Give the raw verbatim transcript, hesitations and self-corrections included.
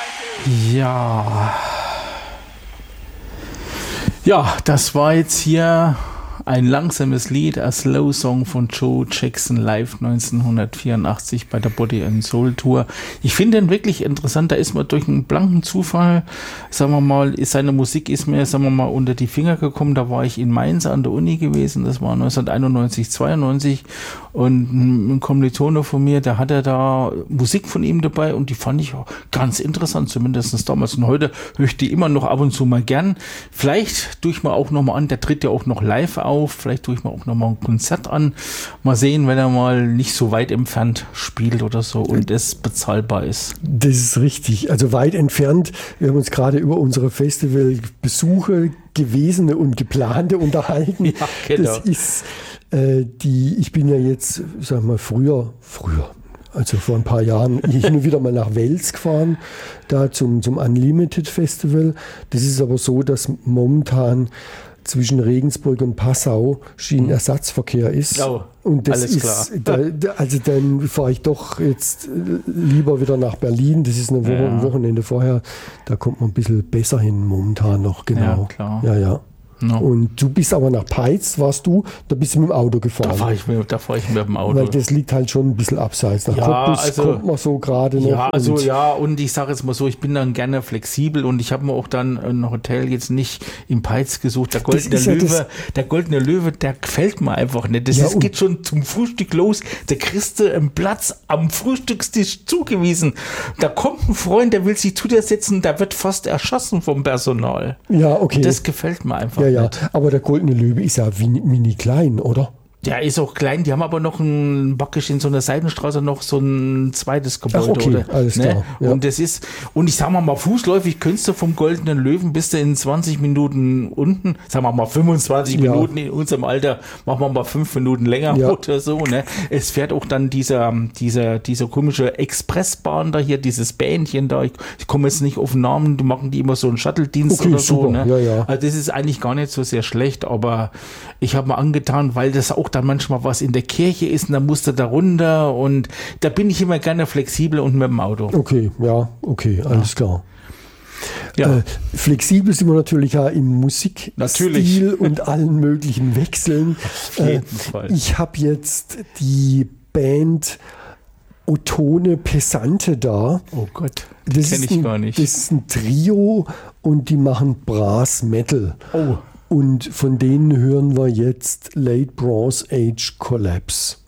Ja. Ja, das war jetzt hier ein langsames Lied, ein Slow Song von Joe Jackson live neunzehnhundertvierundachtzig bei der Body and Soul Tour. Ich finde ihn wirklich interessant, da ist man durch einen blanken Zufall, sagen wir mal, ist seine Musik ist mir, sagen wir mal, unter die Finger gekommen. Da war ich in Mainz an der Uni gewesen, das war neunzehnhunderteinundneunzig, zweiundneunzig und ein Kommilitone von mir, der hatte da Musik von ihm dabei und die fand ich auch ganz interessant, zumindest damals. Und heute höre ich die immer noch ab und zu mal gern. Vielleicht tue ich mir auch nochmal an, der tritt ja auch noch live auf. Vielleicht tue ich mir auch nochmal ein Konzert an. Mal sehen, wenn er mal nicht so weit entfernt spielt oder so und es bezahlbar ist. Das ist richtig. Also weit entfernt. Wir haben uns gerade über unsere Festivalbesuche, gewesene und geplante unterhalten. Ja, genau. Das ist äh, die, ich bin ja jetzt, sag mal, früher, früher, also vor ein paar Jahren hin und wieder mal nach Wels gefahren, da zum, zum Unlimited Festival. Das ist aber so, dass momentan zwischen Regensburg und Passau Schienenersatzverkehr ist. Oh, und das alles ist, klar. Da, also dann fahre ich doch jetzt lieber wieder nach Berlin. Das ist eine Woche, Ja. ein Wochenende vorher. Da kommt man ein bisschen besser hin momentan noch, genau. Ja, klar. Ja, ja. No. Und du bist aber nach Peitz, warst du, da bist du mit dem Auto gefahren. Da fahre ich, mit- da fahr ich mit dem Auto. Weil das liegt halt schon ein bisschen abseits. Nach Ja, Cottbus also- kommt man so gerade noch. Ja, also und ja, und ich sage jetzt mal so, ich bin dann gerne flexibel und ich habe mir auch dann ein Hotel jetzt nicht in Peitz gesucht. Der Goldene ist ja Löwe, das- der Goldene Löwe, der gefällt mir einfach nicht. Das Ja, ist, und- geht schon zum Frühstück los. Da kriegst du einen Platz am Frühstückstisch zugewiesen. Da kommt ein Freund, der will sich zu dir setzen, der wird fast erschossen vom Personal. ja, okay. Das gefällt mir einfach ja, ja. nicht. Aber der Goldene Löwe ist ja mini, mini klein, oder? Der ist auch klein, die haben aber noch ein, praktisch in so einer Seitenstraße noch so ein zweites Gebäude. Ach, okay, oder, alles ne? klar, ja. Und das ist, und ich sag mal mal, fußläufig könntest du vom Goldenen Löwen bist du in zwanzig Minuten unten, sagen wir mal fünfundzwanzig Ja. Minuten in unserem Alter, machen wir mal fünf Minuten länger Ja. oder so, ne? Es fährt auch dann dieser, dieser, dieser komische Expressbahn da hier, dieses Bähnchen da, ich, ich komme jetzt nicht auf den Namen, die machen die immer so einen Shuttle-Dienst Okay, oder so, super, ne? ja, ja. Also das ist eigentlich gar nicht so sehr schlecht, aber ich habe mir angetan, weil das auch dann manchmal was in der Kirche ist und dann musst du da runter und da bin ich immer gerne flexibel und mit dem Auto. Okay, ja, okay, alles klar. Ja. Äh, flexibel sind wir natürlich ja im Musikstil Natürlich. und allen möglichen Wechseln. Auf jeden Fall. Ich habe jetzt die Band Ottone Pesante da. Oh Gott, Das kenne ist ich ein, gar nicht. Das ist ein Trio und die machen Brass Metal. Oh, Und von denen hören wir jetzt Late Bronze Age Collapse.